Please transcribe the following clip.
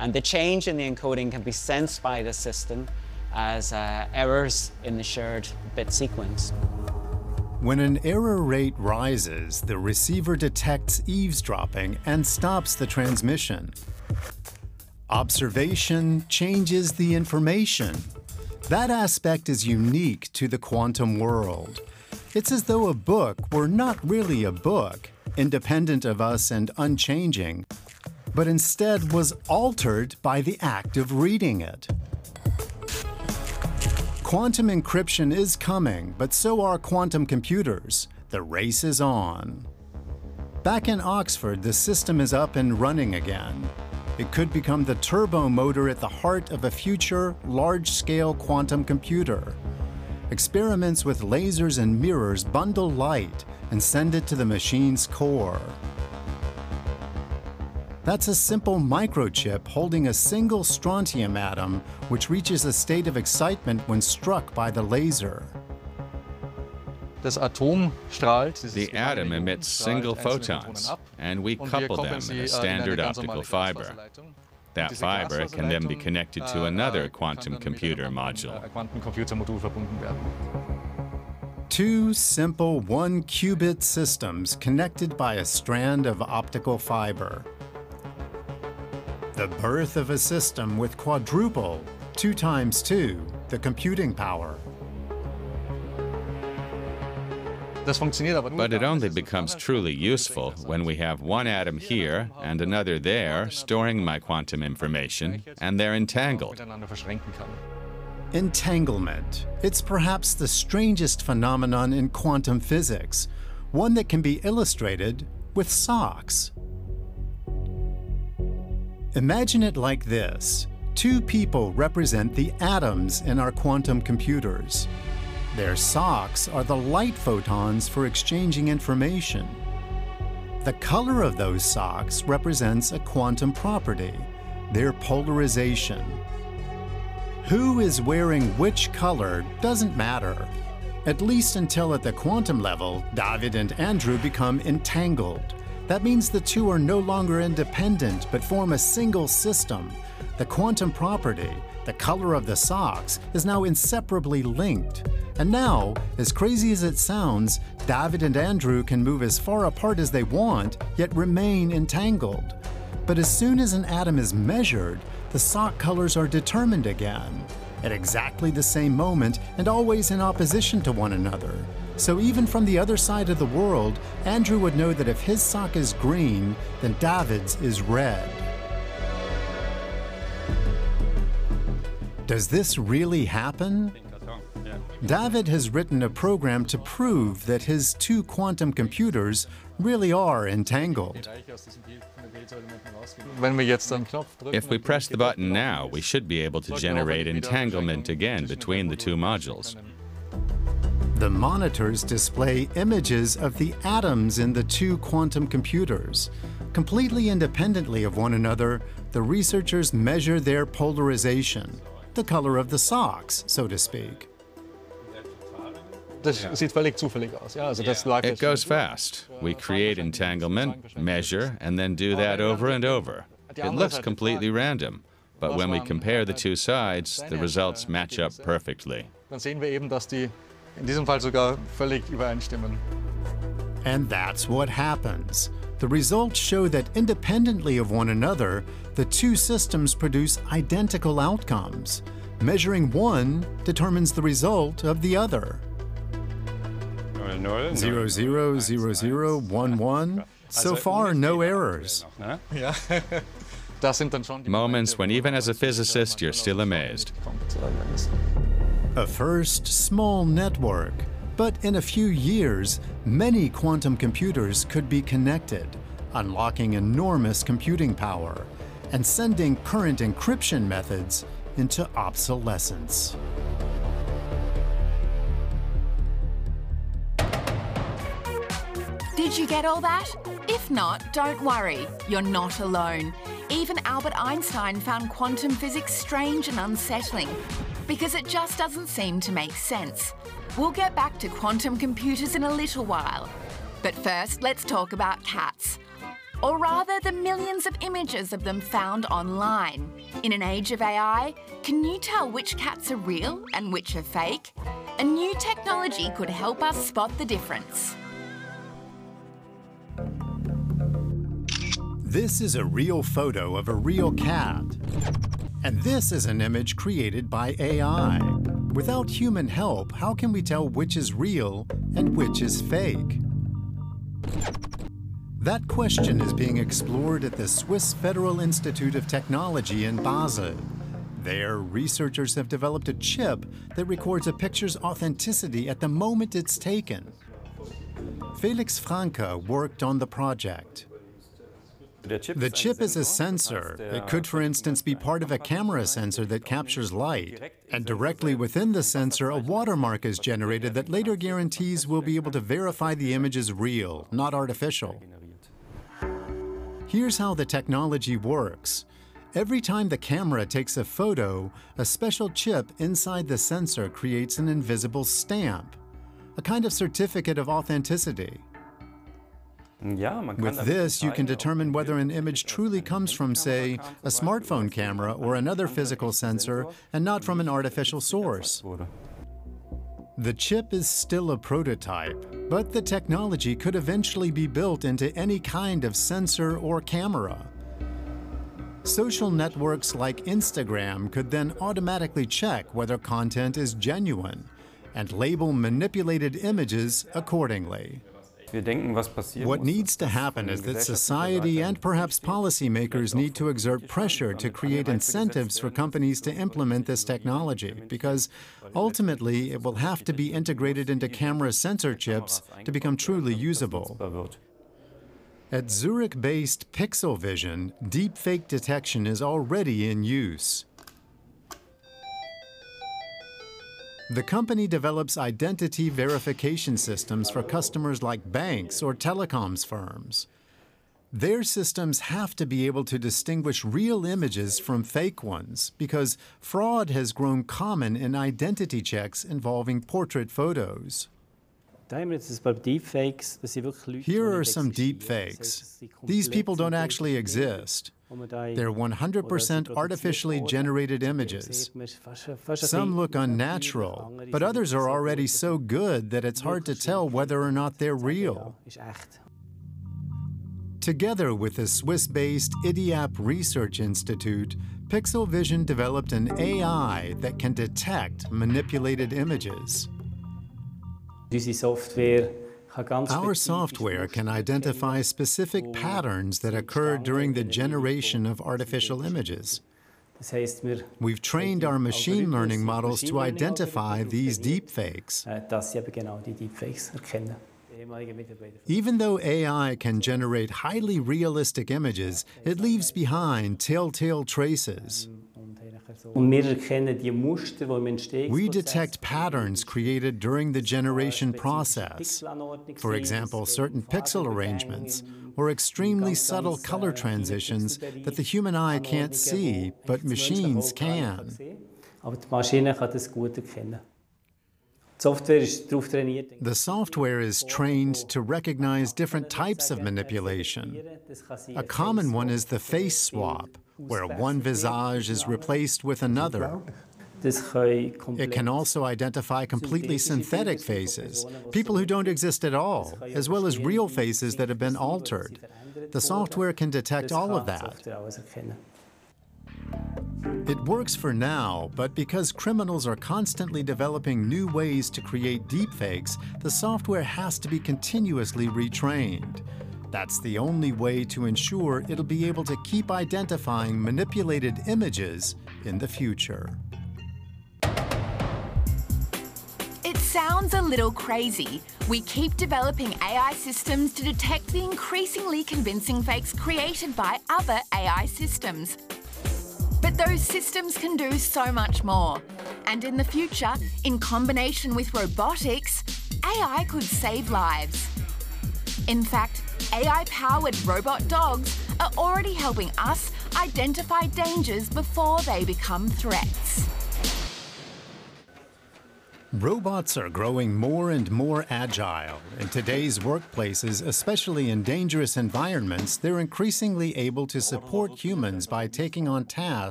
And the change in the encoding can be sensed by the system as errors in the shared bit sequence. When an error rate rises, the receiver detects eavesdropping and stops the transmission. Observation changes the information. That aspect is unique to the quantum world. It's as though a book were not really a book, independent of us and unchanging, but instead was altered by the act of reading it. Quantum encryption is coming, but so are quantum computers. The race is on. Back in Oxford, the system is up and running again. It could become the turbo motor at the heart of a future, large-scale quantum computer. Experiments with lasers and mirrors bundle light and send it to the machine's core. That's a simple microchip holding a single strontium atom, which reaches a state of excitement when struck by the laser. The atom emits single photons, and we couple them in a standard optical fiber. That fiber can then be connected to another quantum computer module. Two simple 1-qubit systems connected by a strand of optical fiber. The birth of a system with quadruple, 2 times 2, the computing power. But it only becomes truly useful when we have one atom here and another there storing my quantum information, and they're entangled. Entanglement. It's perhaps the strangest phenomenon in quantum physics, one that can be illustrated with socks. Imagine it like this. 2 people represent the atoms in our quantum computers. Their socks are the light photons for exchanging information. The color of those socks represents a quantum property, their polarization. Who is wearing which color doesn't matter, at least until at the quantum level, David and Andrew become entangled. That means the two are no longer independent, but form a single system. The quantum property, the color of the socks, is now inseparably linked. And now, as crazy as it sounds, David and Andrew can move as far apart as they want, yet remain entangled. But as soon as an atom is measured, the sock colors are determined again, at exactly the same moment and always in opposition to one another. So even from the other side of the world, Andrew would know that if his sock is green, then David's is red. Does this really happen? David has written a program to prove that his 2 quantum computers really are entangled. If we press the button now, we should be able to generate entanglement again between the 2 modules. The monitors display images of the atoms in the 2 quantum computers. Completely independently of one another, the researchers measure their polarization, the color of the socks, so to speak. It goes fast. We create entanglement, measure, and then do that over and over. It looks completely random, but when we compare the 2 sides, the results match up perfectly. And that's what happens. The results show that independently of one another, the 2 systems produce identical outcomes. Measuring one determines the result of the other. 0, 0, 0, 0, 1, 1. So far, no errors. Moments when even as a physicist, you're still amazed. A first small network, but in a few years, many quantum computers could be connected, unlocking enormous computing power and sending current encryption methods into obsolescence. Did you get all that? If not, don't worry, you're not alone. Even Albert Einstein found quantum physics strange and unsettling, because it just doesn't seem to make sense. We'll get back to quantum computers in a little while. But first, let's talk about cats. or rather the millions of images of them found online. In an age of AI, can you tell which cats are real and which are fake? A new technology could help us spot the difference. This is a real photo of a real cat. And this is an image created by AI. Without human help, how can we tell which is real and which is fake? That question is being explored at the Swiss Federal Institute of Technology in Basel. There, researchers have developed a chip that records a picture's authenticity at the moment it's taken. Felix Franke worked on the project. The chip is a sensor. It could, for instance, be part of a camera sensor that captures light. And directly within the sensor, a watermark is generated that later guarantees we'll be able to verify the image is real, not artificial. Here's how the technology works. Every time the camera takes a photo, a special chip inside the sensor creates an invisible stamp, a kind of certificate of authenticity. With this, you can determine whether an image truly comes from, say, a smartphone camera or another physical sensor, and not from an artificial source. The chip is still a prototype, but the technology could eventually be built into any kind of sensor or camera. Social networks like Instagram could then automatically check whether content is genuine and label manipulated images accordingly. What needs to happen is that society and perhaps policymakers need to exert pressure to create incentives for companies to implement this technology, because ultimately it will have to be integrated into camera sensor chips to become truly usable. At Zurich-based Pixel Vision, deepfake detection is already in use. The company develops identity verification systems for customers like banks or telecoms firms. Their systems have to be able to distinguish real images from fake ones because fraud has grown common in identity checks involving portrait photos. Here are some deepfakes. These people don't actually exist. They're 100% artificially generated images. Some look unnatural, but others are already so good that it's hard to tell whether or not they're real. Together with the Swiss-based IDIAP Research Institute, Pixel Vision developed an AI that can detect manipulated images. Our software can identify specific patterns that occur during the generation of artificial images. We've trained our machine learning models to identify these deepfakes. Even though AI can generate highly realistic images, it leaves behind telltale traces. We detect patterns created during the generation process. For example, certain pixel arrangements or extremely subtle color transitions that the human eye can't see, but machines can. The software is trained to recognize different types of manipulation. A common one is the face swap, where one visage is replaced with another. It can also identify completely synthetic faces, people who don't exist at all, as well as real faces that have been altered. The software can detect all of that. It works for now, but because criminals are constantly developing new ways to create deepfakes, the software has to be continuously retrained. That's the only way to ensure it'll be able to keep identifying manipulated images in the future. It sounds a little crazy. We keep developing AI systems to detect the increasingly convincing fakes created by other AI systems. But those systems can do so much more. And in the future, in combination with robotics, AI could save lives. In fact, AI-powered robot dogs are already helping us identify dangers before they become threats. Robots are growing more and more agile. In today's workplaces, especially in dangerous environments, they're increasingly able to support humans by taking on tasks